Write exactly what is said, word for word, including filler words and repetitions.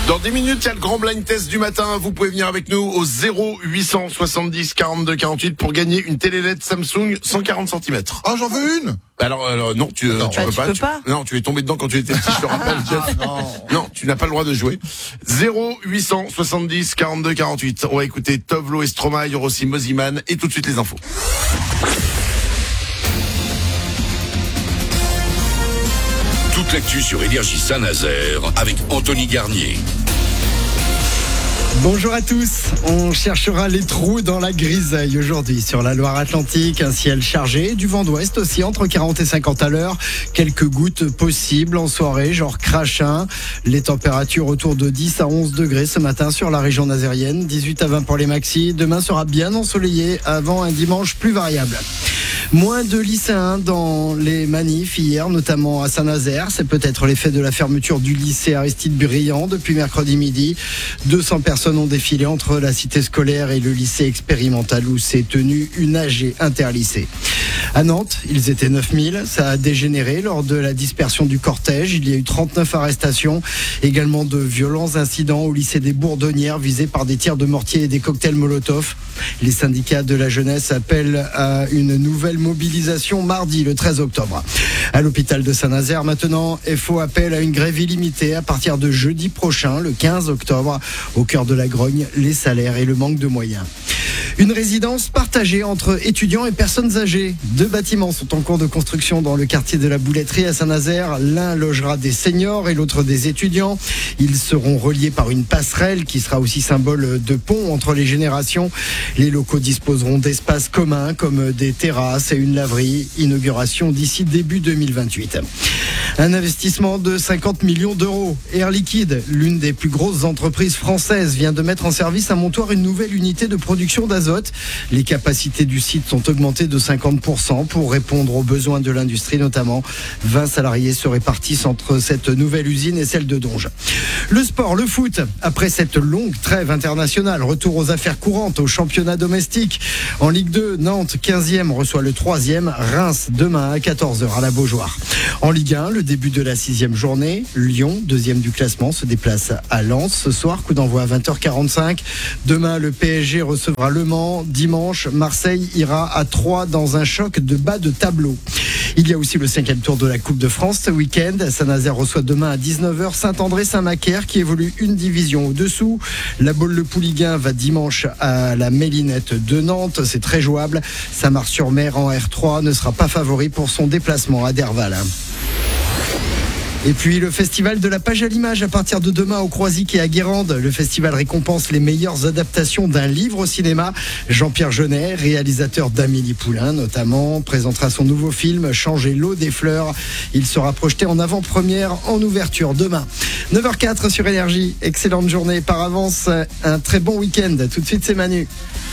Dans dix minutes, il y a le grand blind test du matin. Vous pouvez venir avec nous au zéro huit cent soixante-dix quarante-deux quarante-huit pour gagner une télé L E D Samsung cent quarante centimètres. Oh, j'en veux une. Alors, alors non, tu, non, tu bah, peux tu pas. peux Tu, pas. non, tu es tombé dedans quand tu étais petit, je te rappelle. Jeff. Non. Non, tu n'as pas le droit de jouer. zéro huit cent soixante-dix quarante-deux quarante-huit. On va écouter Tovlo et Stromae, il y aura aussi Moziman et tout de suite les infos. Toute l'actu sur Énergie Saint-Nazaire avec Anthony Garnier. Bonjour à tous, on cherchera les trous dans la grisaille aujourd'hui sur la Loire-Atlantique, un ciel chargé, du vent d'ouest aussi entre quarante et cinquante à l'heure, quelques gouttes possibles en soirée, genre crachin, les températures autour de dix à onze degrés ce matin sur la région nazérienne, dix-huit à vingt pour les maxis, demain sera bien ensoleillé avant un dimanche plus variable. Moins de lycéens dans les manifs hier, notamment à Saint-Nazaire. C'est peut-être l'effet de la fermeture du lycée Aristide Briand depuis mercredi midi. deux cents personnes ont défilé entre la cité scolaire et le lycée expérimental où s'est tenue une A G interlycée. À Nantes, ils étaient neuf mille. Ça a dégénéré lors de la dispersion du cortège. Il y a eu trente-neuf arrestations. Également de violents incidents au lycée des Bourdonnières visés par des tirs de mortier et des cocktails Molotov. Les syndicats de la jeunesse appellent à une nouvelle mobilisation mardi, le treize octobre. À l'hôpital de Saint-Nazaire, maintenant, F O appelle à une grève illimitée à partir de jeudi prochain, le quinze octobre. Au cœur de la grogne, les salaires et le manque de moyens. Une résidence partagée entre étudiants et personnes âgées. Deux bâtiments sont en cours de construction dans le quartier de la Bouletterie à Saint-Nazaire. L'un logera des seniors et l'autre des étudiants. Ils seront reliés par une passerelle qui sera aussi symbole de pont entre les générations. Les locaux disposeront d'espaces communs comme des terrasses et une laverie. Inauguration d'ici début deux mille vingt-huit. Un investissement de cinquante millions d'euros. Air Liquide, l'une des plus grosses entreprises françaises, vient de mettre en service à Montoire une nouvelle unité de production d'azote. Les capacités du site sont augmentées de cinquante pour cent pour répondre aux besoins de l'industrie, notamment vingt salariés se répartissent entre cette nouvelle usine et celle de Donge. Le sport, le foot, après cette longue trêve internationale, retour aux affaires courantes au championnat domestique. En Ligue deux, Nantes, quinzième, reçoit le troisième, Reims, demain à quatorze heures à la Beaujoire. En Ligue un, le début de la sixième journée, Lyon, deuxième du classement, se déplace à Lens. Ce soir, coup d'envoi à vingt heures quarante-cinq. Demain, le P S G recevra Le Mans. Dimanche, Marseille ira à Troyes dans un choc de bas de tableau. Il y a aussi le cinquième tour de la Coupe de France ce week-end. Saint-Nazaire reçoit demain à dix-neuf heures Saint-André-Saint-Macaire qui évolue une division au-dessous. La Baule-le-Pouliguen va dimanche à la Mélinette de Nantes. C'est très jouable. Saint-Mars-sur-Mer en R trois ne sera pas favori pour son déplacement à Derval. Et puis le festival de la page à l'image à partir de demain au Croisic et à Guérande. Le festival récompense les meilleures adaptations d'un livre au cinéma. Jean-Pierre Jeunet, réalisateur d'Amélie Poulain notamment, présentera son nouveau film Changer l'eau des fleurs. Il sera projeté en avant-première en ouverture demain. neuf heures zéro quatre sur Énergie. Excellente journée par avance. Un très bon week-end. Tout de suite c'est Manu.